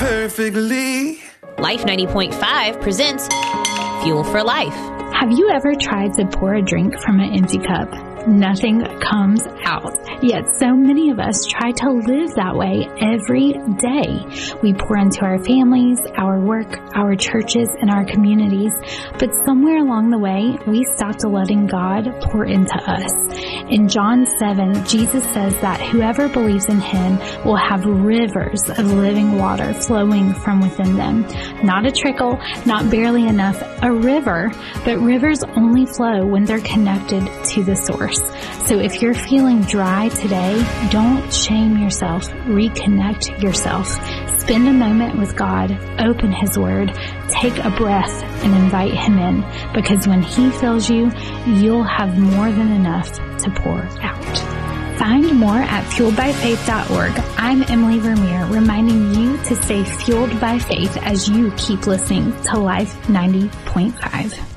perfectly. Life 90.5 presents Fuel for Life. Have you ever tried to pour a drink from an empty cup? Nothing comes out. Yet so many of us try to live that way every day. We pour into our families, our work, our churches, and our communities. But somewhere along the way, we stopped letting God pour into us. In John 7, Jesus says that whoever believes in Him will have rivers of living water flowing from within them. Not a trickle, not barely enough, a river, but rivers only flow when they're connected to the source. So if you're feeling dry today, don't shame yourself. Reconnect yourself. Spend a moment with God. Open His Word. Take a breath and invite Him in. Because when He fills you, you'll have more than enough to pour out. Find more at fueledbyfaith.org. I'm Emily Vermeer, reminding you to stay fueled by faith as you keep listening to Life 90.5.